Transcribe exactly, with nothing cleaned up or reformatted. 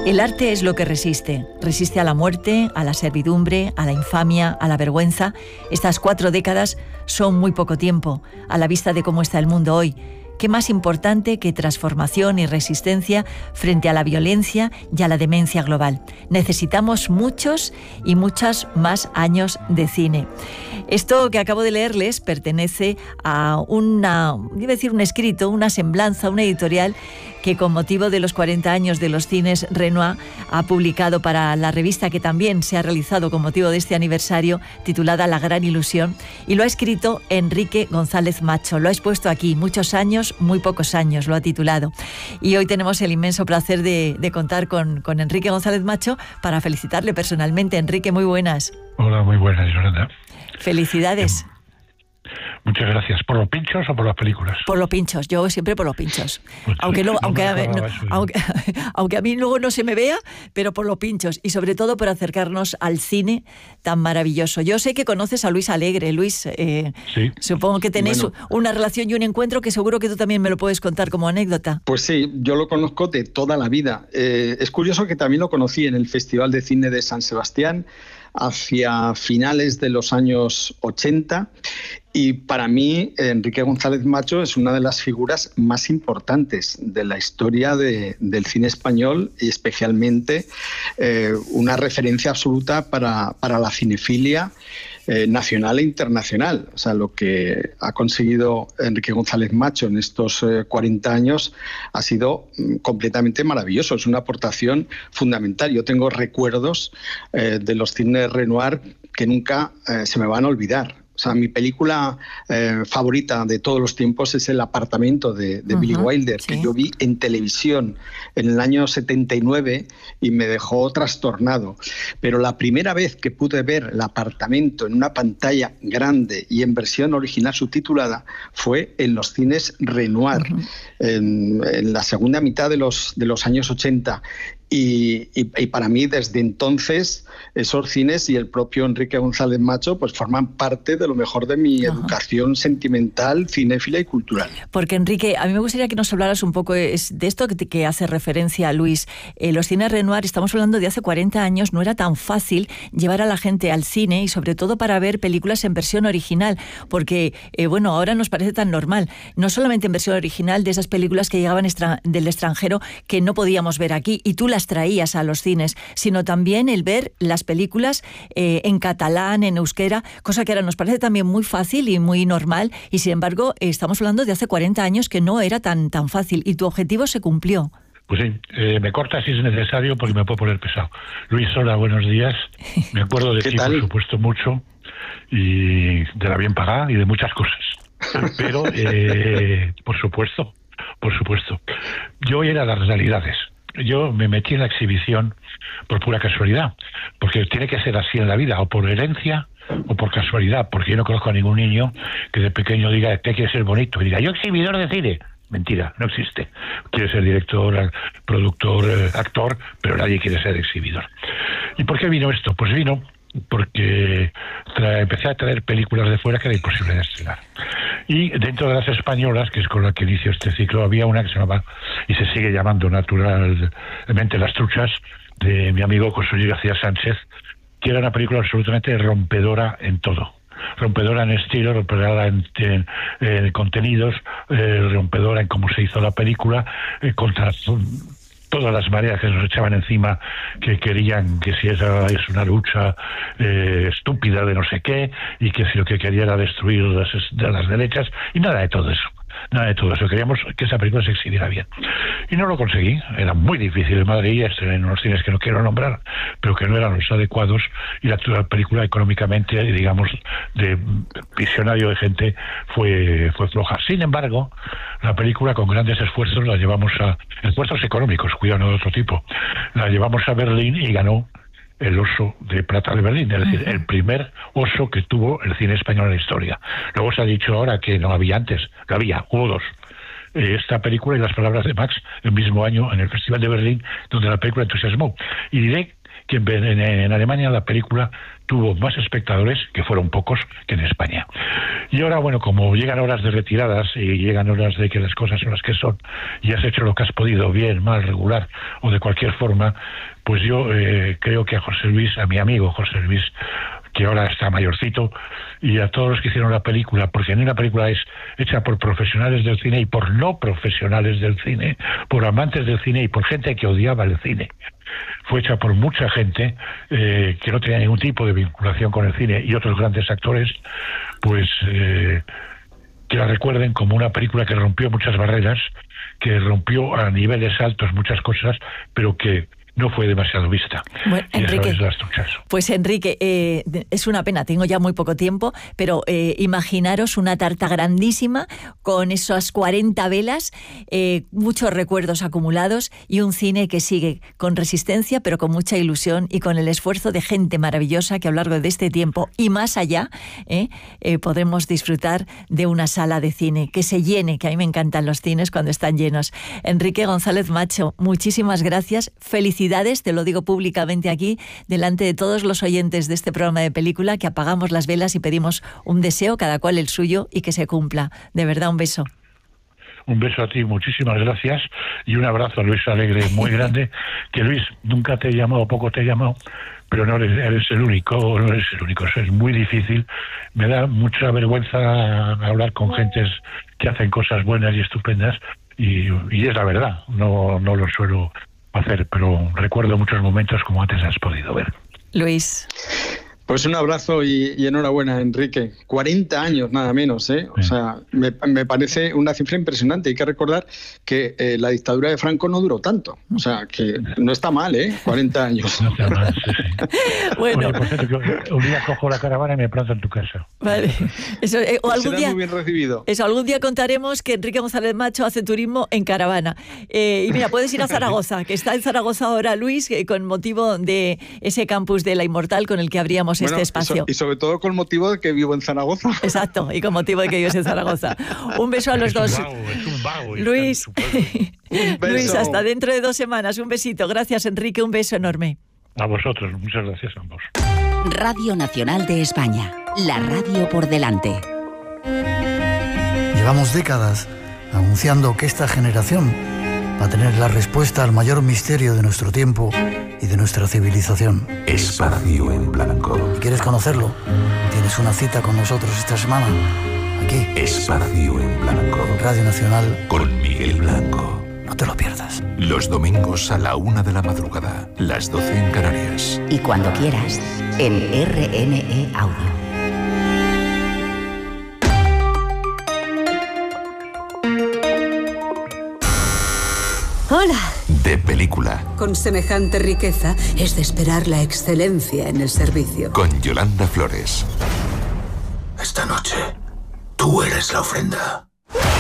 El arte es lo que resiste. Resiste a la muerte, a la servidumbre, a la infamia, a la vergüenza. Estas cuatro décadas son muy poco tiempo, a la vista de cómo está el mundo hoy. ¿Qué más importante que transformación y resistencia frente a la violencia y a la demencia global? Necesitamos muchos y muchos más años de cine. Esto que acabo de leerles pertenece a una, iba a decir un escrito, una semblanza, una editorial que con motivo de los cuarenta años de los cines Renoir ha publicado para la revista que también se ha realizado con motivo de este aniversario, titulada La Gran Ilusión, y lo ha escrito Enrique González Macho. Lo ha expuesto aquí, muchos años, muy pocos años, lo ha titulado. Y hoy tenemos el inmenso placer de, de contar con, con Enrique González Macho para felicitarle personalmente. Enrique, muy buenas. Hola, muy buenas, Yolanda. Felicidades. Muchas gracias. ¿Por los pinchos o por las películas? Por los pinchos, yo siempre por los pinchos. Pues aunque, no, no aunque, a, no, no, aunque, aunque a mí luego no se me vea, pero por los pinchos. Y sobre todo por acercarnos al cine tan maravilloso. Yo sé que conoces a Luis Alegre. Luis, eh, sí. Supongo que tenéis bueno. una relación y un encuentro que seguro que tú también me lo puedes contar como anécdota. Pues sí, yo lo conozco de toda la vida. Eh, es curioso que también lo conocí en el Festival de Cine de San Sebastián hacia finales de los años ochenta. Y para mí, Enrique González Macho es una de las figuras más importantes de la historia de, del cine español y especialmente eh, una referencia absoluta para, para la cinefilia eh, nacional e internacional. O sea, lo que ha conseguido Enrique González Macho en estos eh, cuarenta años ha sido mm, completamente maravilloso. Es una aportación fundamental. Yo tengo recuerdos eh, de los cines Renoir que nunca eh, se me van a olvidar. O sea, mi película eh, favorita de todos los tiempos es El apartamento de, de uh-huh, Billy Wilder, sí. que yo vi en televisión en el año setenta y nueve y me dejó trastornado. Pero la primera vez que pude ver El apartamento en una pantalla grande y en versión original subtitulada fue en los cines Renoir, uh-huh. en, en la segunda mitad de los, de los años ochenta. Y, y, y para mí, desde entonces, esos cines y el propio Enrique González Macho pues forman parte de lo mejor de mi Ajá. educación sentimental, cinéfila y cultural. Porque, Enrique, a mí me gustaría que nos hablaras un poco de esto que, que hace referencia a Luis. Eh, los cines Renoir, estamos hablando de hace cuarenta años, no era tan fácil llevar a la gente al cine y sobre todo para ver películas en versión original, porque, eh, bueno, ahora nos parece tan normal, no solamente en versión original de esas películas que llegaban extra, del extranjero que no podíamos ver aquí, y tú las traías a los cines, sino también el ver las películas eh, en catalán, en euskera, cosa que ahora nos parece también muy fácil y muy normal, y sin embargo eh, estamos hablando de hace cuarenta años que no era tan, tan fácil, y tu objetivo se cumplió. Pues sí, eh, me corta si es necesario porque me puedo poner pesado. Luis, hola, buenos días. Me acuerdo de ti, por supuesto, mucho, y de la bien pagada y de muchas cosas. Pero, eh, por supuesto, por supuesto. Yo era las realidades. Yo me metí en la exhibición por pura casualidad, porque tiene que ser así en la vida, o por herencia o por casualidad, porque yo no conozco a ningún niño que de pequeño diga que quiere ser bonito y diga yo exhibidor de cine. Mentira, no existe. Quiere ser director, productor, actor, pero nadie quiere ser exhibidor. ¿Y por qué vino esto? Pues vino porque tra- empecé a traer películas de fuera que era imposible de estrenar. Y dentro de las españolas, que es con la que inicio este ciclo, había una que se llamaba, y se sigue llamando naturalmente, Las Truchas, de mi amigo José Luis García Sánchez, que era una película absolutamente rompedora en todo. Rompedora en estilo, rompedora en, en, en contenidos, eh, rompedora en cómo se hizo la película, eh, contra todas las mareas que nos echaban encima, que querían que si esa es una lucha eh, estúpida de no sé qué, y que si lo que quería era destruir las, de las derechas, y nada de todo eso. Nada de todo eso. Queríamos que esa película se exhibiera bien. Y no lo conseguí. Era muy difícil en Madrid, en unos cines que no quiero nombrar, pero que no eran los adecuados, y la, la película económicamente, digamos, de visionario de gente, fue, fue floja. Sin embargo, la película, con grandes esfuerzos, la llevamos a... esfuerzos económicos, cuidado, no de otro tipo. La llevamos a Berlín y ganó el Oso de Plata de Berlín, es decir, el primer oso que tuvo el cine español en la historia. Luego se ha dicho ahora que no había antes, que había, hubo dos. Esta película y Las palabras de Max, el mismo año en el Festival de Berlín, donde la película entusiasmó. Y diré que en, en, en Alemania la película tuvo más espectadores, que fueron pocos, que en España. Y ahora, bueno, como llegan horas de retiradas y llegan horas de que las cosas son las que son, y has hecho lo que has podido, bien, mal, regular, o de cualquier forma, pues yo eh, creo que a José Luis, a mi amigo José Luis, que ahora está mayorcito, y a todos los que hicieron la película, porque una película es hecha por profesionales del cine y por no profesionales del cine, por amantes del cine y por gente que odiaba el cine. Fue hecha por mucha gente eh, que no tenía ningún tipo de vinculación con el cine y otros grandes actores, pues eh, que la recuerden como una película que rompió muchas barreras, que rompió a niveles altos muchas cosas, pero que no fue demasiado vista. Bueno, Enrique, pues Enrique, eh, es una pena, tengo ya muy poco tiempo, pero eh, imaginaros una tarta grandísima con esas cuarenta velas, eh, muchos recuerdos acumulados y un cine que sigue con resistencia, pero con mucha ilusión y con el esfuerzo de gente maravillosa que a lo largo de este tiempo y más allá eh, eh, podremos disfrutar de una sala de cine que se llene, que a mí me encantan los cines cuando están llenos. Enrique González Macho, muchísimas gracias, felicidades. Te lo digo públicamente aquí, delante de todos los oyentes de este programa de película, que apagamos las velas y pedimos un deseo, cada cual el suyo, y que se cumpla. De verdad, un beso. Un beso a ti, muchísimas gracias, y un abrazo a Luis Alegre muy grande, que Luis, nunca te he llamado, poco te he llamado, pero no eres, eres el único, no eres el único, eso es muy difícil. Me da mucha vergüenza hablar con gentes que hacen cosas buenas y estupendas, y, y es la verdad, no, no lo suelo hacer, pero recuerdo muchos momentos como antes has podido ver. Luis. Pues un abrazo y, y enhorabuena, Enrique. cuarenta años, nada menos, ¿eh? O sea, me, me parece una cifra impresionante. Hay que recordar que eh, la dictadura de Franco no duró tanto. O sea, que no está mal, ¿eh? cuarenta años. No está mal, sí, sí. Bueno. Oye, por cierto, que un día cojo la caravana y me planto en tu casa. Vale. Eso, eh, o algún Será día, muy bien recibido. Eso, algún día contaremos que Enrique González Macho hace turismo en caravana. Eh, y mira, puedes ir a Zaragoza, que está en Zaragoza ahora Luis, eh, con motivo de ese campus de La Inmortal con el que abríamos bueno, este espacio. Y, so, y sobre todo con motivo de que vivo en Zaragoza. Exacto, y con motivo de que vives en Zaragoza. Un beso a los es dos. Un vago, es un vago, Luis, un beso. Luis, hasta dentro de dos semanas. Un besito. Gracias, Enrique. Un beso enorme. A vosotros. Muchas gracias a ambos. Radio Nacional de España. La radio por delante. Llevamos décadas anunciando que esta generación va a tener la respuesta al mayor misterio de nuestro tiempo y de nuestra civilización. Espacio en Blanco. ¿Quieres conocerlo? Tienes una cita con nosotros esta semana, aquí. Espacio en Blanco. En Radio Nacional. Con Miguel Blanco. No te lo pierdas. Los domingos a la una de la madrugada, las doce en Canarias. Y cuando quieras, en R N E Audio. Hola. De película. Con semejante riqueza es de esperar la excelencia en el servicio. Con Yolanda Flores. Esta noche, tú eres la ofrenda.